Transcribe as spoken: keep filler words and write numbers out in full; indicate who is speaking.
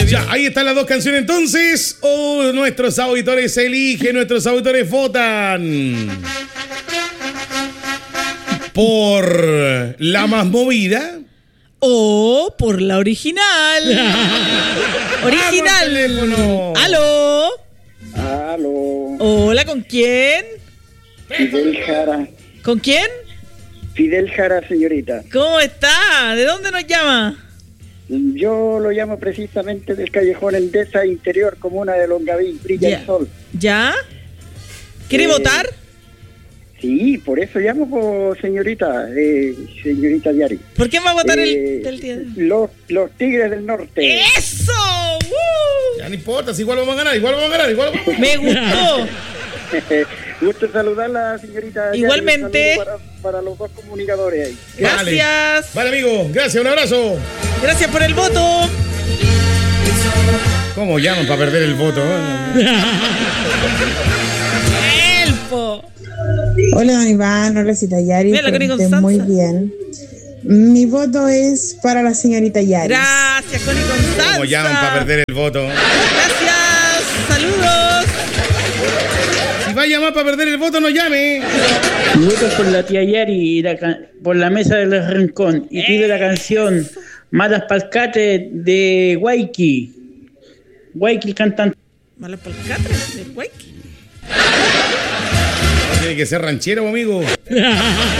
Speaker 1: Ya, ahí están las dos canciones entonces. Oh, nuestros auditores eligen, nuestros auditores votan. Por la más movida.
Speaker 2: O por la original. Original. ¿Aló?
Speaker 3: Aló.
Speaker 2: Hola, ¿con quién?
Speaker 3: Fidel Jara.
Speaker 2: ¿Con quién?
Speaker 3: Fidel Jara, señorita.
Speaker 2: ¿Cómo está? ¿De dónde nos llama?
Speaker 3: Yo lo llamo precisamente del callejón Endesa Interior, comuna de Longaví, Brilla
Speaker 2: Ya.
Speaker 3: el Sol.
Speaker 2: ¿Ya? ¿Quiere
Speaker 3: Eh,
Speaker 2: votar?
Speaker 3: Sí, por eso llamo, po, señorita, eh, señorita Diari.
Speaker 2: ¿Por quién va a votar
Speaker 3: Eh,
Speaker 2: el del día?
Speaker 3: Los, los Tigres del Norte.
Speaker 2: ¡Eso! ¡Uh!
Speaker 1: Ya no importa, si igual vamos a ganar, igual vamos a ganar, igual vamos a ganar.
Speaker 2: Me gustó.
Speaker 3: Gusto saludarla, señorita.
Speaker 2: Igualmente.
Speaker 3: Para, para los dos comunicadores ahí.
Speaker 2: Gracias.
Speaker 1: Vale, amigo, gracias, un abrazo.
Speaker 2: Gracias por el voto.
Speaker 1: ¿Cómo llaman para perder el voto?
Speaker 2: Elpo.
Speaker 4: Hola, don Iván, hola, cita Yari.
Speaker 2: Mira, la Connie Constanza.
Speaker 4: Muy bien. Mi voto es para la señorita Yari.
Speaker 2: Gracias, Connie Constanza.
Speaker 1: ¿Cómo llaman para perder el voto?
Speaker 2: Gracias. Saludos.
Speaker 1: Si va a llamar para perder el voto, no llame.
Speaker 5: Mi voto es por la tía Yari y la can- por la mesa del rincón. Y pide la canción Malas Palcate de Waiki. Waiki, el cantante.
Speaker 2: Malas Palcatres de Huayqui.
Speaker 1: Tiene que ser ranchero, amigo.